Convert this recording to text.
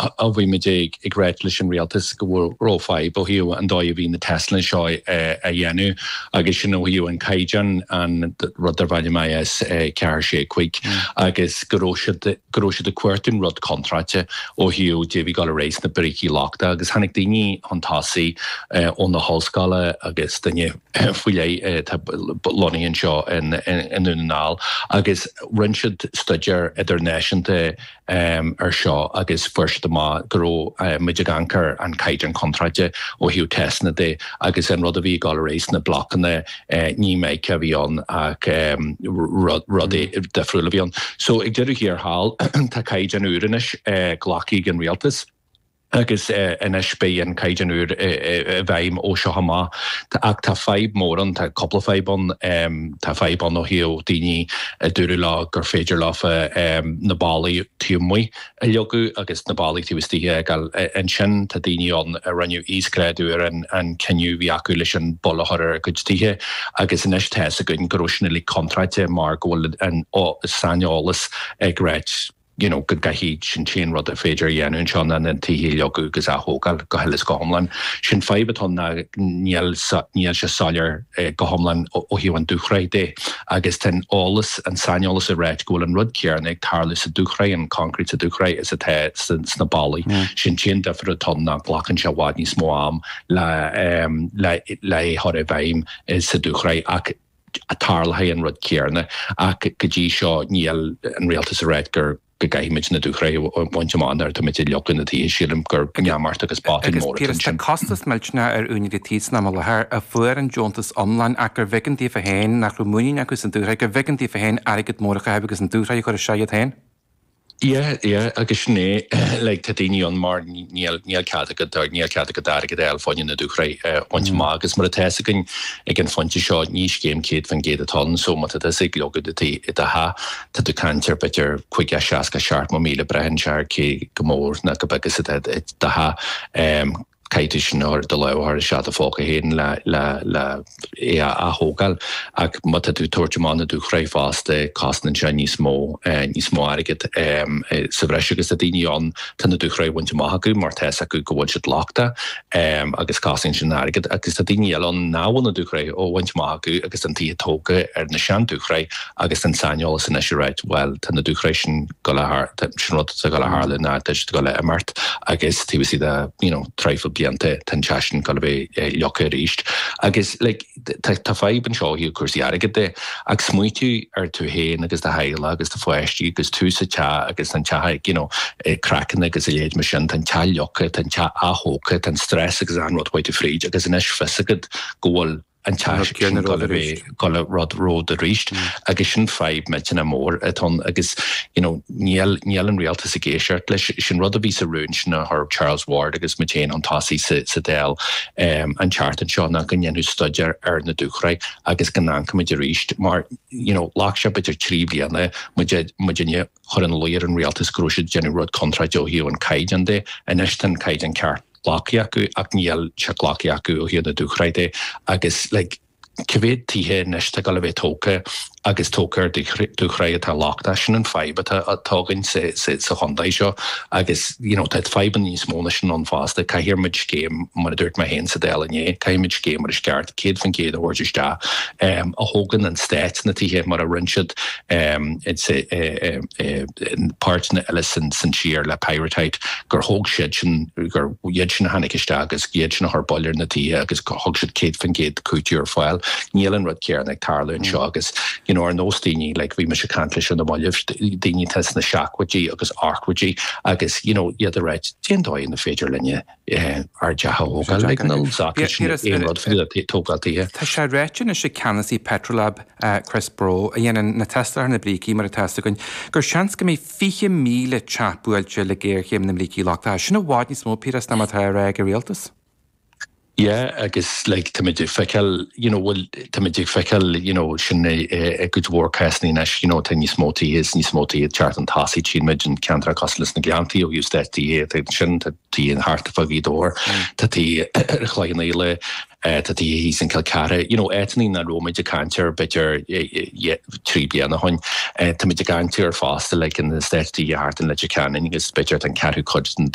a bhí me ag réit leis an rialtas go rófáid bo hiú an dóid bhí na Tesla seo a dhéanú agus sin hiú an caiidean an rud ar bhaile mai cear sé chuig agus goróise de cuairtún rud contrate ó hiú dé bhí gal a rééis na bricí láchta agus hanig daoine an tásaí ón na hallscala agus danne fuilé loníonn seo in únáil agus rinsead studiar idirnáisiúnta ar seo agus fuirste má goró muidir gancar an caiidean contrate ó hiú testna dé agus an rud a bhí gal a rééis na blochanna ní méid ce bhíon ach rud de friúla bhíon. So ag deireadh hir hall tá caiidean úranis ghlacaí an rialtas agus inis bé an caiidean úr bheim ó seo hamá ach tá feib móran tá coppla feibon tá feibon ó hiú daoine dúrú lá gur féidir láfa na bálaí tíommuí a leogu agus na bálaí tíostíthe gal an sin tá daoineón a ranniu íscréadúir an ceniu bhí acu leis an bollathir a gotíthe agus inis teas a gin goróisina lí contraite mar ghfuil an saneolalas ag réit go gaithíd sin rud a féidir dhéanún seán an tíhí leogu gus a thógáil go heiles go homlan. Sin feibatón na níl se sáir go homlan ó hiú an dúchraid dé, agus ten ólas an saneolalas a réit ghfuil an rud cearna ag tarlas a dúchraid an concrete a dúchraid is a té sna bálaí. Sin defar atón na glachan se bhád níos mó am le thor a bhaim is a dúchraid ach a tarlathe an rud cearna ach go dtí seo níl an rialtas a réit gur gaimiid na dúchraid bhainte mánar tá mit leogan na tí sílim gur gneamart agus báin mór. Píras tá costas meiltena ar únig tíos na malathir a fuair an Jontas online ach gur bhigantí a héin nach rumúin agus an dúchraid gur bhigantí a héin agad mórcha agus an dúchraid chuir sead héin? Agus sné le tá daoine mar níl ceadagad agad eil fáin na dúchraid bhainte má agus mar a teasagin ag an fonte seo níos céim céad fan géad atá so má tá ag leogad i ha tá tú cantar beidir chuig seaca seart má míle brehan sear cé go mór na go begus de ha caiite sin de lehar se a fóca héan le a hógal ach mata tú tuairtemána dú chréifásta casnan se níos mó agad sa bhreis agus a daoineán tanna dú chréibhainte maithaú mar teas acu go bhfuil siad láchta agus cásan sin agad agus a daoine eán náhna dú chréid ó bhaint maithaú agus an tí tóga ar na sean dú chréid agus an saneola san is réid well tanna dú chréid sin go sin go le hála ná go le immart agus tí si treifil blianta tan tesin go bh leocha ríist. Agus tá feib an seo hiú cuasí agad de ag smuitiú ar tú héin agus de heile agus de foiistí agus tú sa te agus an tethe crackan agus a léad me sin tan te leocha tan te athócha tan stress agus an rud bhaid fríd agus inis fisagad gohfuil an teiscéarna go le rud ród a ríist agus sin feib meid na mór atón agus níl an rialtas a géisiart leis sin rud a bhí a rún sin na Herb Charles Ward agus mutéin an tasaí sa déil an chartan seo na go nnéanú studiar ar na dúchraid agus gan anca muid a ríist mar lách se beidir trí bliana muidirne chur an loir an rialtas grúisiid genú rud contraid ó hiú an caiidean de inis tan caiidean ceart ghlaci acu ach níl se ghlaci acu ó hiad na dúchraide agus cevéad títhe neiste go le bheith tóca agus tócar dúchraid atá láchta sin an feib atágann sa chundaid seo agus táid feiban níos móna sin an fásta caihiar muid céim mar a dúirt me héin sa déalané caiimiid céim mar is ceart céad fan céad a bhiriste a hógan an stéit na títhe mar a rinsead páirtna eile san siar le peiriteit gur thóg siad sin gur iad sin hanigiste agus iad sin th bollir na títhe agus go thug siad céad fan céad cúitiúr fáil níl an rud cearna ag tarlún seo agus ar nós daoine bhí me se cantla sin na bhailh daoine tes na seaachhaidí agus archhaidí agus iad a réid déandóid na féidir linne ar dethógáil tógáiltaíthe. Tá sé réitin is sé Canasí Petrolab Chris Bro a dhéanaan na testar na blicí mar a testagann gur seans go mé 5,000 teapúilte le géirchéim na blicí láchta sinna bháid ní smó píras na matá go rialtas? Agus tamid fekel, tamid fekel, sin a good warcast ní nes, tá níos mótaí chart an tasí tín meid an ceantra coslas na gleantaí ó ús tí sin tí an harta fagídór, tá tí chláin éile tá tí hís an Kilcara, étaní na Rómaid a cantir beidir trí bliana hain, tá mid a gantir fásta in na stéití a hartan le canan agus beidir an ceú chud